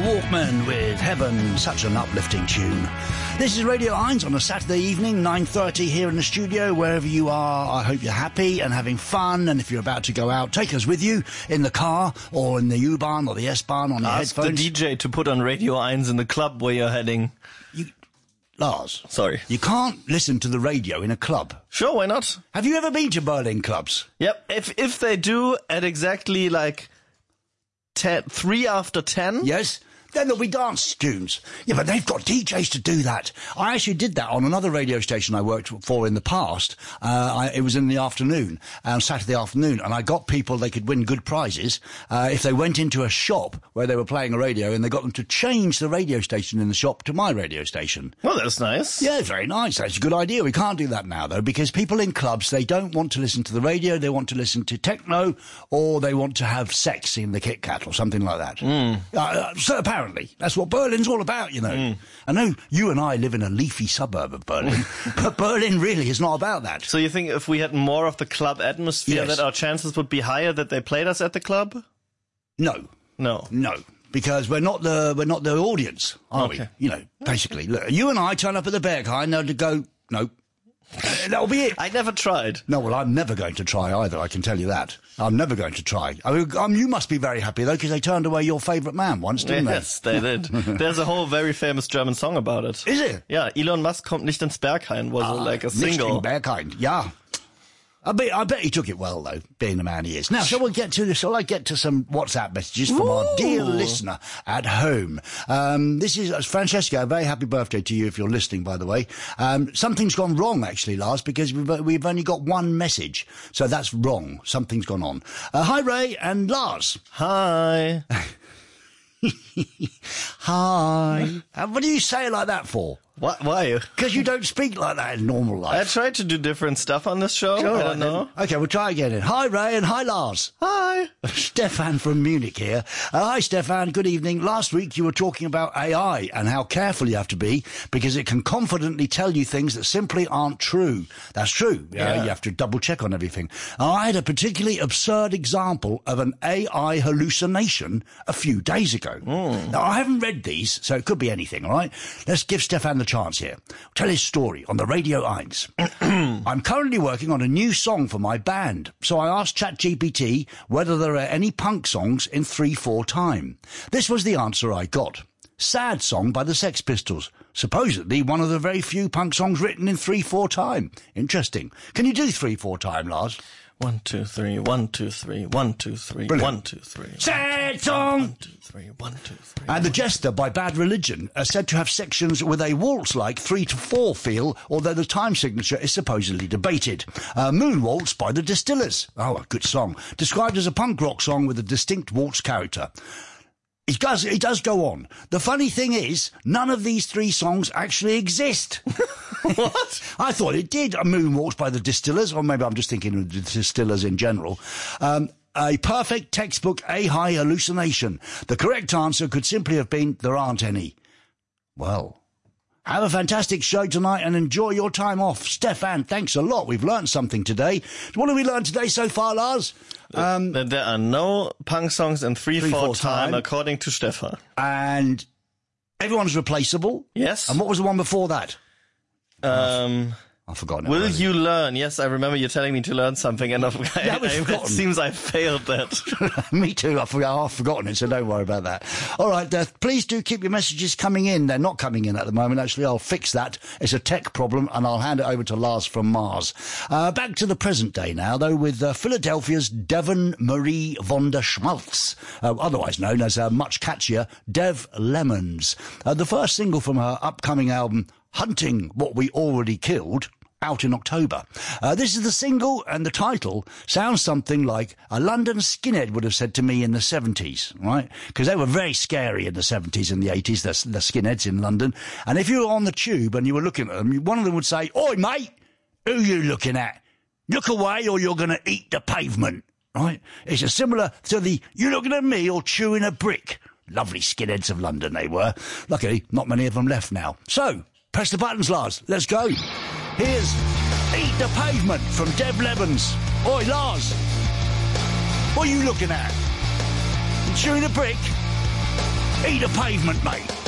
Walkman with Heaven, such an uplifting tune. This is Radio 1 on a Saturday evening, 9:30 here in the studio. Wherever you are, I hope you're happy and having fun, and if you're about to go out, take us with you in the car or in the U-Bahn or the S-Bahn on your Ask headphones. the DJ to put on Radio 1 in the club where you're heading. Lars. Sorry. You can't listen to the radio in a club. Sure, why not? Have you ever been to Berlin clubs? Yep, if they do at exactly like 3 after 10. Yes. Then there'll be dance tunes. Yeah, but they've got DJs to do that. I actually did that on another radio station I worked for in the past. It was in the afternoon, on Saturday afternoon, and I got people, they could win good prizes if they went into a shop where they were playing a radio and they got them to change the radio station in the shop to my radio station. Well, that's nice. Yeah, very nice. That's a good idea. We can't do that now, though, because people in clubs, they don't want to listen to the radio, they want to listen to techno, or they want to have sex in the Kit Kat or something like that. So apparently, that's what Berlin's all about, you know. I know you and I live in a leafy suburb of Berlin, but Berlin really is not about that. So you think if we had more of the club atmosphere, Yes. that our chances would be higher that they played us at the club? No. No. Because we're not the audience, are we? You know, basically. Look, you and I turn up at the Berghain, and they'll go, no. That'll be it. I never tried. No, well, I'm never going to try either, I can tell you that. I'm never going to try. You must be very happy, though, because they turned away your favourite man once, didn't they? Yes, they did. There's a whole very famous German song about it. Is it? Yeah, Elon Musk kommt nicht ins Berghain was like a single. Nicht in Berghain, yeah. I bet he took it well, though, being the man he is. Now, shall I get to some WhatsApp messages from our dear listener at home? This is Francesca. A very happy birthday to you if you're listening, by the way. Something's gone wrong, actually, Lars, because we've only got one message. So that's wrong. Something's gone on. Hi, Ray and Lars. Hi. Hi. What do you say it like that for? What? Why? Because you don't speak like that in normal life. I tried to do different stuff on this show. Sure, I don't know. Okay, we'll try again then. Hi, Ray, and hi, Lars. Hi. Stefan from Munich here. Hi, Stefan. Good evening. Last week you were talking about AI and how careful you have to be because it can confidently tell you things that simply aren't true. That's true. Yeah. You have to double check on everything. I had a particularly absurd example of an AI hallucination a few days ago. Now, I haven't read these, so it could be anything, all right? Let's give Stefan the chance here. Tell his story on the Radio 1. I'm currently working on a new song for my band, so I asked ChatGPT whether there are any punk songs in 3/4 time. This was the answer I got. Sad Song by the Sex Pistols. Supposedly one of the very few punk songs written in 3/4 time. Interesting. Can you do 3/4 time, Lars? 1, 2, 3, 1, 2, 3, 1, 2, 3, 1, 2, 3. Sad Song! 1, 2, 3, 1, 2, 3. And The Jester by Bad Religion are said to have sections with a waltz-like 3/4 feel, although the time signature is supposedly debated. Moon Waltz by The Distillers. Oh, a good song. Described as a punk rock song with a distinct waltz character. It does go on. The funny thing is, none of these three songs actually exist. What? I thought it did. A Moon Waltz by the Distillers, or maybe I'm just thinking of the Distillers in general. A perfect textbook AI hallucination. The correct answer could simply have been, there aren't any. Well, have a fantastic show tonight and enjoy your time off. Stefan, thanks a lot. We've learned something today. What have we learned today so far, Lars? That there are no punk songs in 3/4 time, time, according to Stefan. And everyone's replaceable. Yes. And what was the one before that? I've forgotten it. Will already. you learn? Yes, I remember you telling me to learn something, and it seems I failed that. Me too. I've forgotten it, so don't worry about that. All right, please do keep your messages coming in. They're not coming in at the moment. Actually, I'll fix that. It's a tech problem, and I'll hand it over to Lars from Mars. Back to the present day now, though, with Philadelphia's Devon Marie von der Schmaltz, otherwise known as much catchier Dev Lemons. The first single from her upcoming album, Hunting What We Already Killed, out in October. This is the single, and the title sounds something like a London skinhead would have said to me in the 70s, right? Because they were very scary in the 70s and the 80s, the skinheads in London. And if you were on the tube and you were looking at them, one of them would say, "Oi, mate, who you looking at? Look away or you're going to eat the pavement," right? It's a similar to the, "You looking at me or chewing a brick?" Lovely skinheads of London they were. Luckily, not many of them left now. So, press the buttons, Lars. Let's go. Here's Eat the Pavement from Dev Lemons. Oi, Lars. What are you looking at? You chewing a brick? Eat a pavement, mate.